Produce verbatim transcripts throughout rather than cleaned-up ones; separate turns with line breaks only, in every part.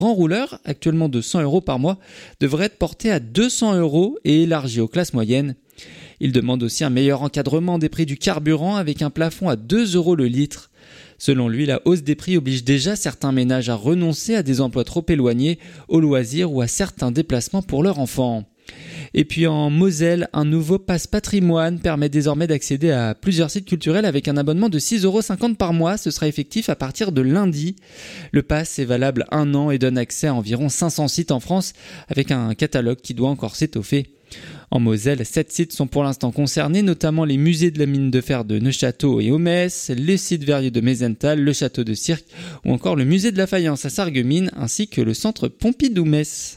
Grand rouleur, actuellement de cent euros par mois, devrait être porté à deux cents euros et élargi aux classes moyennes. Il demande aussi un meilleur encadrement des prix du carburant avec un plafond à deux euros le litre. Selon lui, la hausse des prix oblige déjà certains ménages à renoncer à des emplois trop éloignés, aux loisirs ou à certains déplacements pour leurs enfants. Et puis en Moselle, un nouveau pass patrimoine permet désormais d'accéder à plusieurs sites culturels avec un abonnement de six euros cinquante par mois. Ce sera effectif à partir de lundi. Le pass est valable un an et donne accès à environ cinq cents sites en France avec un catalogue qui doit encore s'étoffer. En Moselle, sept sites sont pour l'instant concernés, notamment les musées de la mine de fer de Neufchâteau et Aumesse, les sites verriers de Mézental, le château de Cirque ou encore le musée de la faïence à Sarreguemines ainsi que le centre Pompidou-Metz.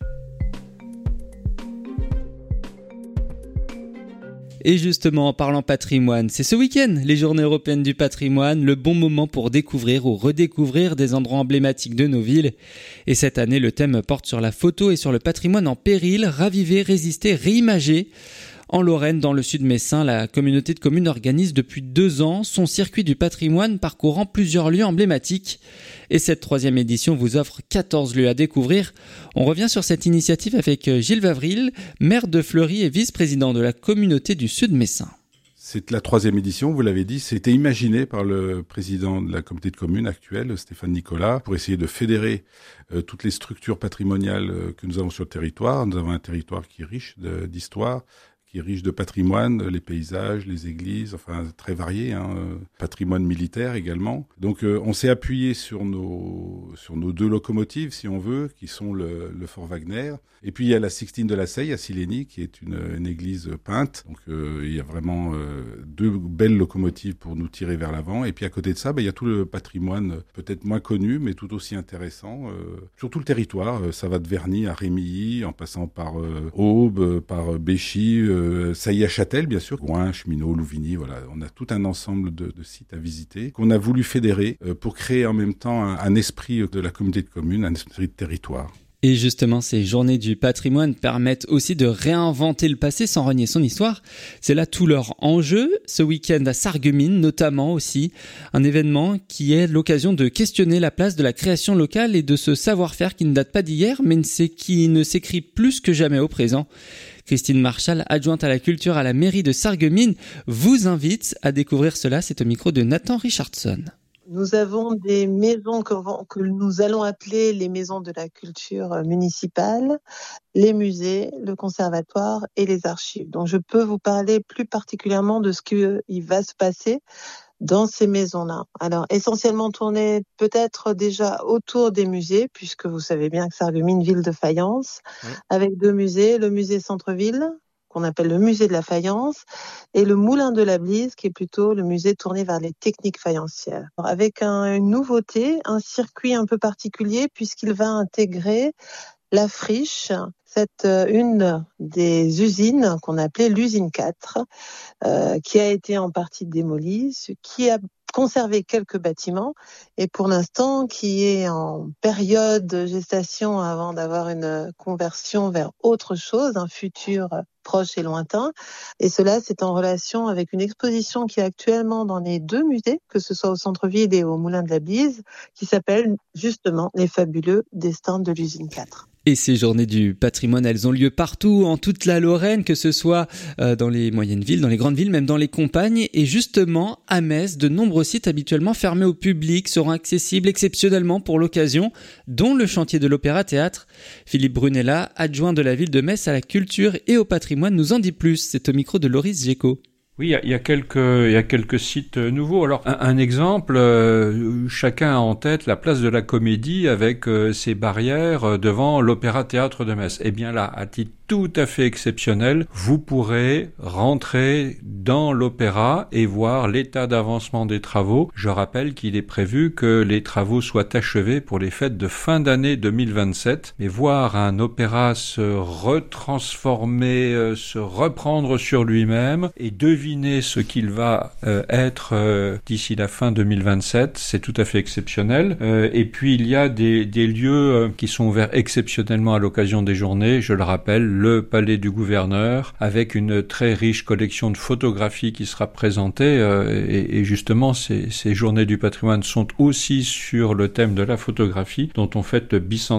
Et justement, en parlant patrimoine, c'est ce week-end, les Journées européennes du patrimoine, le bon moment pour découvrir ou redécouvrir des endroits emblématiques de nos villes. Et cette année, le thème porte sur la photo et sur le patrimoine en péril, raviver, résister, réimager. En Lorraine, dans le sud messin, la communauté de communes organise depuis deux ans son circuit du patrimoine parcourant plusieurs lieux emblématiques. Et cette troisième édition vous offre quatorze lieux à découvrir. On revient sur cette initiative avec Gilles Vavril, maire de Fleury et vice-président de la communauté du sud messin.
C'est la troisième édition, vous l'avez dit, c'était imaginé par le président de la communauté de communes actuelle, Stéphane Nicolas, pour essayer de fédérer euh, toutes les structures patrimoniales euh, que nous avons sur le territoire. Nous avons un territoire qui est riche de, d'histoire, qui est riche de patrimoine, les paysages, les églises, enfin très varié, hein, patrimoine militaire également. Donc euh, on s'est appuyé sur nos sur nos deux locomotives, si on veut, qui sont le, le Fort Wagner. Et puis il y a la Sixtine de la Seille à Silény, qui est une, une église peinte. Donc euh, il y a vraiment euh, deux belles locomotives pour nous tirer vers l'avant. Et puis à côté de ça, bah, il y a tout le patrimoine peut-être moins connu, mais tout aussi intéressant euh, sur tout le territoire. Ça va de Verny à Rémilly, en passant par euh, Aube, par Béchy. Euh, Euh, Sailly-à-Châtel, bien sûr, Gouin, Cheminot, Louvigny, voilà. On a tout un ensemble de, de sites à visiter qu'on a voulu fédérer euh, pour créer en même temps un, un esprit de la communauté de communes, un esprit de territoire.
Et justement, ces journées du patrimoine permettent aussi de réinventer le passé sans renier son histoire. C'est là tout leur enjeu. Ce week-end à Sarreguemines, notamment aussi, un événement qui est l'occasion de questionner la place de la création locale et de ce savoir-faire qui ne date pas d'hier, mais qui ne s'écrit plus que jamais au présent. Christine Marchal, adjointe à la culture à la mairie de Sarreguemines, vous invite à découvrir cela. C'est au micro de Nathan Richardson.
Nous avons des maisons que, que nous allons appeler les maisons de la culture municipale, les musées, le conservatoire et les archives. Donc je peux vous parler plus particulièrement de ce qui va se passer dans ces maisons-là. Alors, essentiellement tourné peut-être déjà autour des musées, puisque vous savez bien que Sarreguemines, ville de faïence, oui. Avec deux musées, le musée centre-ville, qu'on appelle le musée de la faïence, et le moulin de la Blise, qui est plutôt le musée tourné vers les techniques faïencières. Alors, avec un, une nouveauté, un circuit un peu particulier, puisqu'il va intégrer la friche, c'est une des usines qu'on appelait l'usine quatre, euh, qui a été en partie démolie, ce qui a conservé quelques bâtiments et pour l'instant qui est en période de gestation avant d'avoir une conversion vers autre chose, un futur proche et lointain. Et cela, c'est en relation avec une exposition qui est actuellement dans les deux musées, que ce soit au centre-ville et au Moulin de la Blise, qui s'appelle justement Les fabuleux destins de l'usine quatre.
Et ces journées du patrimoine, elles ont lieu partout, en toute la Lorraine, que ce soit euh, dans les moyennes villes, dans les grandes villes, même dans les campagnes. Et justement, à Metz, de nombreux sites habituellement fermés au public seront accessibles exceptionnellement pour l'occasion, dont le chantier de l'Opéra-Théâtre. Philippe Brunella, adjoint de la ville de Metz à la culture et au patrimoine, nous en dit plus. C'est au micro de Loris Géco.
Oui, il y a, il y a quelques, il y a quelques sites nouveaux. Alors, un, un exemple, euh, chacun a en tête la place de la Comédie avec euh, ses barrières devant l'Opéra-Théâtre de Metz. Eh bien là, à titre tout à fait exceptionnel, vous pourrez rentrer dans l'opéra et voir l'état d'avancement des travaux. Je rappelle qu'il est prévu que les travaux soient achevés pour les fêtes de fin d'année deux mille vingt-sept. Mais voir un opéra se retransformer, euh, se reprendre sur lui-même et deviner ce qu'il va euh, être euh, d'ici la fin deux mille vingt-sept, c'est tout à fait exceptionnel. Euh, et puis il y a des, des lieux euh, qui sont ouverts exceptionnellement à l'occasion des journées, je le rappelle, le palais du gouverneur, avec une très riche collection de photographies qui sera présentée. Euh, et, et justement, ces, ces journées du patrimoine sont aussi sur le thème de la photographie, dont on fête le bicentenaire